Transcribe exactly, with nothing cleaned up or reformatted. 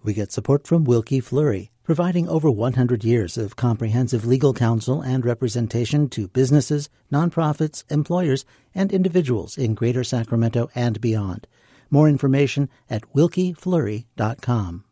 We get support from Wilkie Fleury, providing over one hundred years of comprehensive legal counsel and representation to businesses, nonprofits, employers, and individuals in Greater Sacramento and beyond. More information at wilkie fleury dot com.